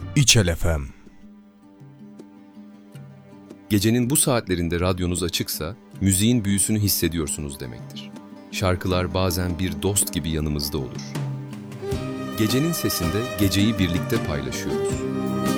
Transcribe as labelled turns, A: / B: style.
A: İçel FM.
B: Gecenin bu saatlerinde radyonuz açıksa, müziğin büyüsünü hissediyorsunuz demektir. Şarkılar bazen bir dost gibi yanımızda olur. Gecenin sesinde geceyi birlikte paylaşıyoruz.